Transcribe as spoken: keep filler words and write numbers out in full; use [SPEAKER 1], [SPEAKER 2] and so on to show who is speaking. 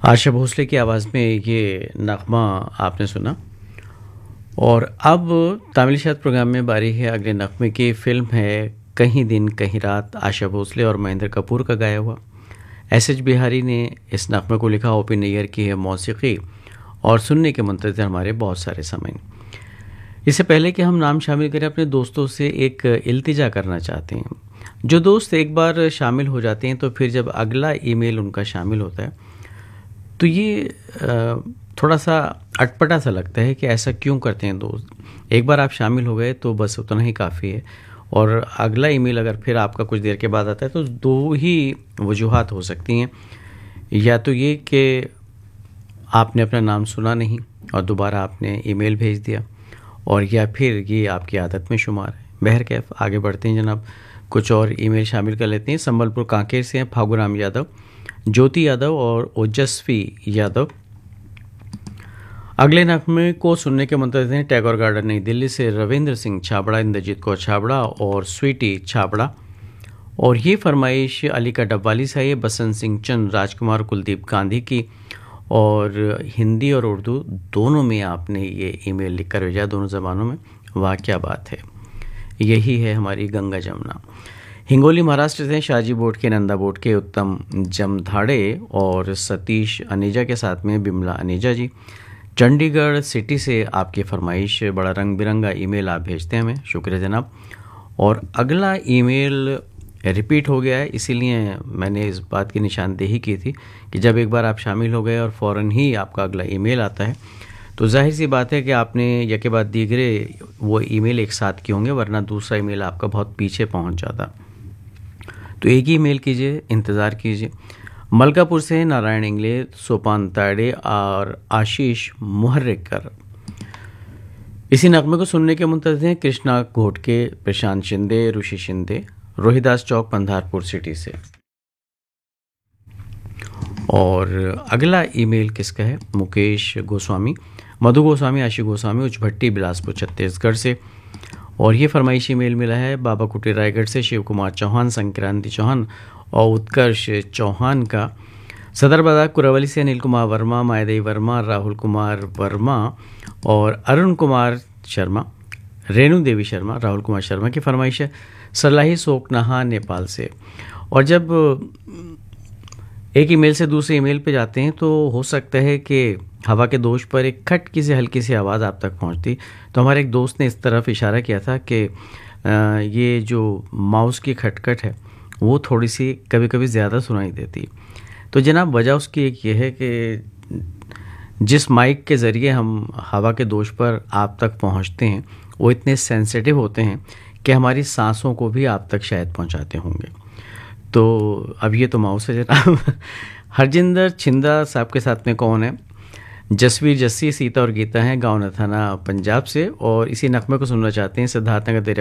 [SPEAKER 1] आशा भोसले की आवाज़ में ये नगमा आपने सुना। और अब तामिल शाद प्रोग्राम में बारी है अगले नगमे की। फिल्म है कहीं दिन कहीं रात, आशा भोसले और महेंद्र कपूर का गाया हुआ। एस एच बिहारी ने इस नगमे को लिखा, ओपी नैयर की है मौसीकी और सुनने के मंतज़र हमारे बहुत सारे समय। इससे पहले कि हम नाम शामिल करें, अपने दोस्तों से एक इल्तिजा करना चाहते हैं। जो दोस्त एक बार शामिल हो जाते हैं तो फिर जब अगला ईमेल उनका शामिल होता है तो ये थोड़ा सा अटपटा सा लगता है कि ऐसा क्यों करते हैं दोस्त। एक बार आप शामिल हो गए तो बस उतना ही काफ़ी है, और अगला ईमेल अगर फिर आपका कुछ देर के बाद आता है तो दो ही वजूहात हो सकती हैं। या तो ये कि आपने अपना नाम सुना नहीं और दोबारा आपने ईमेल भेज दिया, और या फिर ये आपकी आदत में शुमार है। बहरकैफ आगे बढ़ते हैं जनाब, कुछ और ईमेल शामिल कर लेते हैं। संबलपुर कांकेर से हैं फागुराम यादव, ज्योति यादव और ओजस्वी यादव। अगले नगमे को सुनने के मंतज़र हैं टैगोर गार्डन नई दिल्ली से रविंद्र सिंह छाबड़ा, इंद्रजीत कौर छाबड़ा और स्वीटी छाबड़ा। और ये फरमाइश अली का डब्बाली से है, बसंत सिंह चंद, राजकुमार, कुलदीप गांधी की। और हिंदी और उर्दू दोनों में आपने ये ईमेल लिखकर भेजा, दोनों ज़बानों में। वाह क्या बात है, यही है हमारी गंगा जमुना। हिंगोली महाराष्ट्र से शाहजी बोट के, नंदा बोट के, उत्तम जमधाड़े और सतीश अनेजा के साथ में बिमला अनेजा जी। चंडीगढ़ सिटी से आपकी फरमाइश, बड़ा रंग बिरंगा ईमेल आप भेजते हैं हमें, शुक्रिया जनाब। और अगला ईमेल रिपीट हो गया है, इसीलिए मैंने इस बात की निशानदेही की थी कि जब एक बार आप शामिल हो गए और फ़ौरन ही आपका अगला ईमेल आता है तो जाहिर सी बात है कि आपने यके बाद दीगरे वो ईमेल एक साथ किए होंगे, वरना दूसरा ईमेल आपका बहुत पीछे पहुंच जाता। तो एक ही मेल कीजिए, इंतज़ार कीजिए। मलकापुर से नारायण इंगले, सोपान ताड़े और आशीष मुहर्रिकर इसी नगमे को सुनने के मुंतज़र हैं। कृष्णा घोटके, प्रशांत शिंदे, ऋषि शिंदे, रोहिदास चौक, पंधारपुर सिटी से। और अगला ईमेल किसका है? मुकेश गोस्वामी, मधु गोस्वामी, आशी गोस्वामी, उचभट्टी, बिलासपुर, छत्तीसगढ़ से। और ये फरमाइशी मेल मिला है बाबा कुटी रायगढ़ से शिव कुमार चौहान, संक्रांति चौहान और उत्कर्ष चौहान का। सदर बाजार कुरावली से अनिल कुमार वर्मा, मायादेवी वर्मा, राहुल कुमार वर्मा और अरुण कुमार शर्मा, रेणु देवी शर्मा, राहुल कुमार शर्मा की फरमाइश है। सलाही सोकनाहा, नेपाल से। और जब एक ईमेल से दूसरे ईमेल पे जाते हैं तो हो सकता है कि हवा के दोष पर एक खटकी से हल्की सी आवाज़ आप तक पहुंचती। तो हमारे एक दोस्त ने इस तरफ इशारा किया था कि ये जो माउस की खटखट है वो थोड़ी सी कभी कभी ज़्यादा सुनाई देती। तो जनाब वजह उसकी एक ये है कि जिस माइक के ज़रिए हम हवा के दोष पर आप तक पहुंचते हैं वो इतने सेंसिटिव होते हैं कि हमारी सांसों को भी आप तक शायद पहुंचाते होंगे। तो अब ये तो माउस है जनाब। हरजिंदर छिंदा साहब के साथ में कौन है? जसवीर, जस्सी, सीता और गीता हैं, गाँव नथाना, पंजाब से। और इसी नगमे को सुनना चाहते हैं सिद्धार्थनगर